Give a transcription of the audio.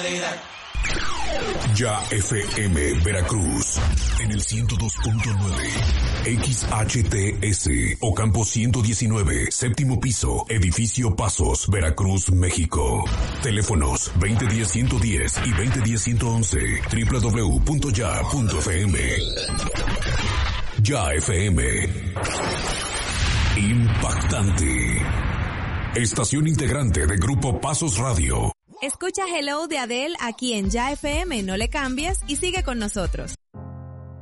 Ya FM Veracruz en el 102.9 XHTS Ocampo 119 séptimo piso edificio Pasos Veracruz México. Teléfonos 2010-110 y 2010-111 www.ya.fm. Ya FM impactante. Estación integrante de Grupo Pasos Radio. Escucha Hello de Adele aquí en Ya FM, no le cambies y sigue con nosotros.